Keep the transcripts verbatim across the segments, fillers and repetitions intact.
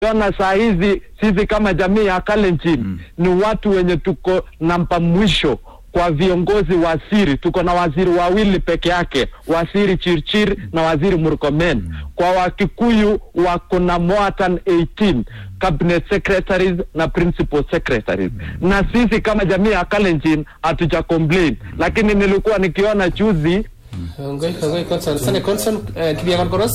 Yana saa hizi sisi kama jamii ya Kalenjin mm. ni watu wenye tuko namba mwisho kwa viongozi wa siri. Tuko na waziri wawili peke yake, waziri Chirchir na waziri Murkomen. Mm. Kwa Wakikuyu wako na more than eighteen cabinet secretaries na principal secretaries. Mm. Na sisi kama jamii ya Kalenjin hatuja complain. Mm. Lakini nilikuwa nikiona juzi ngoi ngoi concern sana concern kibia Koros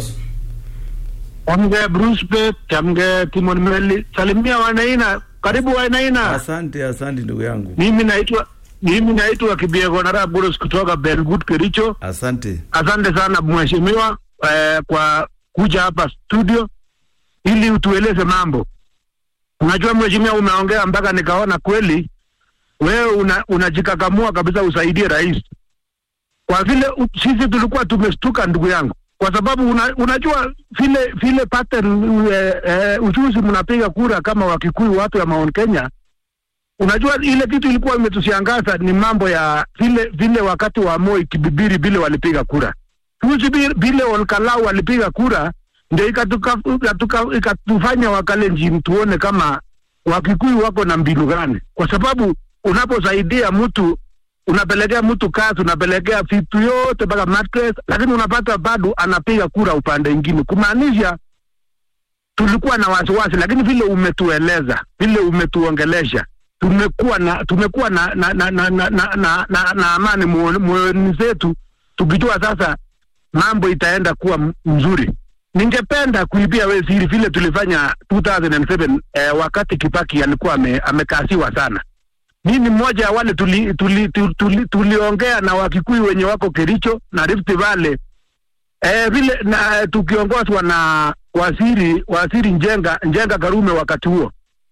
Amge Bruce Bett, amge Timon Meli, salimia wanaina, karibu wanaina. Asante, asante ndugu yangu. Mimi naitwa mimi naitwa Kibiego Naraburos kutoka Belgut Kericho. Asante. Asante sana mheshimiwa eh, kwa kuja hapa studio ili utueleze mambo. Unajua mheshimiwa, umeongea mpaka nikaona kweli wewe una, unajikakamua kabisa usaidie rais. Kwa vile sisi tulikuwa tumestuka ndugu yangu. Kwa sababu una, unajua vile vile pattern e, e, ujuzi mnapiga kura kama Wakikuyu watu ya Mount Kenya. Unajua ile kitu ilikuwa imetushangaza ni mambo ya vile vile wakati wa Moi Kibibiri vile walipiga kura. Tuzi vile Olkalau walipiga kura ndio ikatuka ikatufanya Wakalenjin tuone kama Wakikuyu wako na mbinu gani. Kwa sababu unaposaidia mtu unapelekea mtu kazi, unapelekea vitu yote mpaka mattress, lakini unapata bado anapiga kura upande mwingine. Kumaanisha tulikuwa na wasiwasi, lakini vile umetueleza, vile umetuongelesha, tumekuwa na tumekuwa na na na na na, na, na, na, na amani moyoni zetu, tukijua sasa mambo itaenda kuwa mzuri. Ningependa kuibia wewe siri vile tulifanya two thousand seven eh, wakati Kibaki alikuwa ame, amekasiwa sana. Mimi mmoja wale tuliongea tuli, tuli, tuli, tuli na Wakikuyu wenye wako Kericho na Rift Valley. Eh vile na tukiongozwa na waziri waziri Njenga Njenga Karume wakati huo.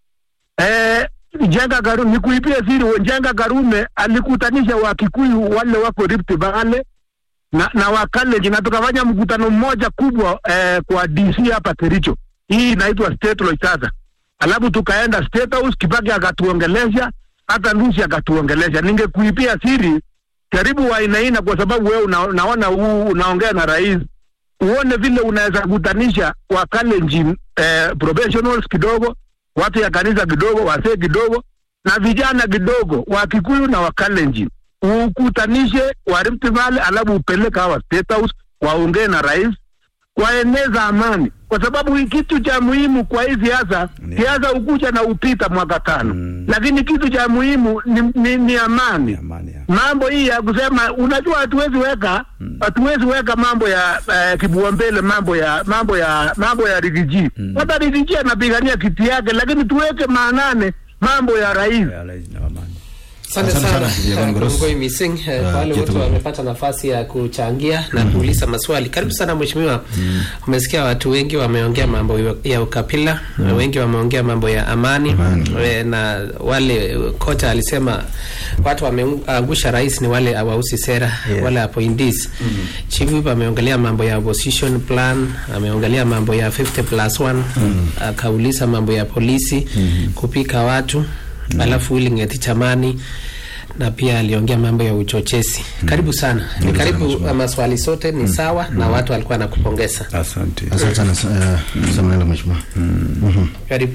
Eh Njenga Karume nikuipia siri, Njenga Karume alikutanisha Wakikuyu wale wako Rift Valley na na Wakalenjin, na tukafanya mkutano mmoja kubwa eh, kwa D C hapa Kericho. Hii inaitwa State Lodge sasa. Alafu tukaenda State House, Kibaki akatuongelesha, hata Nusi akatuongelesha. Ningekuipia siri karibu wa inaina, kwa sababu wewe una, unaona huu unaongea na rais, uone vile unaweza kutanisha Wakalenjin eh, professionals kidogo, watu ya kanisa kidogo, wasee kidogo na vijana kidogo, Wakikuyu na Wakalenjin, ukutanishe wa Rift Valley, alafu upeleke hawa State House waongee na rais, waeneza amani. Kwa sababu hii kitu cha muhimu kwa hizi siasa, siasa ukuja na upita mwaka tano. Mm. Lakini kitu cha muhimu ni, ni, ni amani. Amani ya. Mambo hii ya kusema, unajua hatuwezi weka, hatuwezi mm. weka mambo ya uh, kibuambele, mambo ya mambo ya mambo ya Rigiji. Mm. Hata Rigiji anapigania kiti yake, lakini tuweke maanane mambo ya rais. Ya rais na amani. Asante sana Ngoi Mising, wale wote wamepata nafasi ya kuchangia na kuuliza maswali. Karibu sana mheshimiwa. Mm. Umesikia watu wengi wameongea mambo ya ukabila, mm. wengi wameongea mambo ya amani, mm. na wale kocha alisema watu wameangusha rais ni wale hawausi sera, yeah. wale appointees. Mm. Chifu ameongelea mambo ya opposition plan, ameongelea mambo ya fifty plus one, mm. akauliza mambo ya polisi, mm. kupika watu. Mm. Alafu Willing Chamani na pia aliongea mambo ya uchochezi. Mm. Karibu sana. Mm. Ni karibu maswali sote ni mm. sawa mm. na watu walikuwa nakupongeza. Asante. Asante sana sana mheshimiwa. Mhm. Karibu.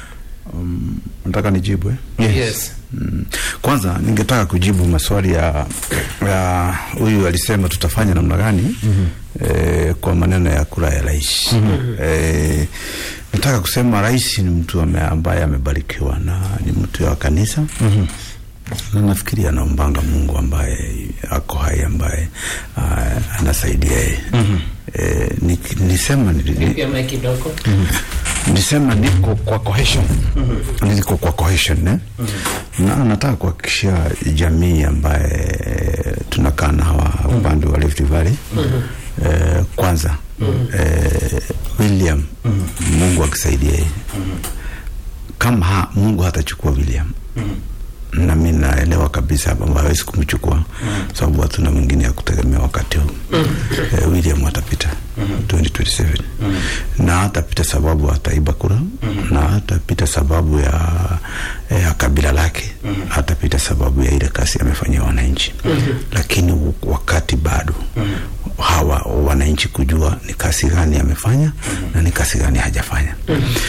Um, nataka nijibu eh? Yes. yes. Mm. Kwanza ningetaka kujibu maswali ya ya huyu alisema tutafanya namna gani mm -hmm. eh, kwa maneno ya kura ya rais. Mm -hmm. Eh nataka kusema rais ni mtu ambaye amebarikiwa na ni mtu wa kanisa. Mhm. Na nafikiri anaombanga Mungu ambaye ako hai, ambaye uh, anasaidia yeye. Mhm. Eh nilisema nilipia maiki doko. Mhm. Nilisema niko kwa cohesion. Mhm. Niko kwa cohesion eh. Mhm. Na nataka kuhakikishia jamii ambaye tunakaa na hawa upande wa Rift Valley. Mhm. Eh kwanza mm -hmm. eh, William mm -hmm. Mungu akisaidia yeye. Mm -hmm. Kama ha, Mungu hatachukua William. Mm -hmm. na mimi naelewa kabisa kwamba hawezi kumchukua mm. sababu hatuna mwingine ya kutegemea wakati huu. mm. eh, William atapita mm. twenty twenty-seven mm. na atapita sababu ataiba kura mm. na atapita sababu ya, ya kabila lake mm. atapita sababu ya ile kazi amefanyia wananchi mm. lakini wakati bado mm. hawa wananchi kujua ni kazi gani amefanya mm. na ni kazi gani hajafanya mm.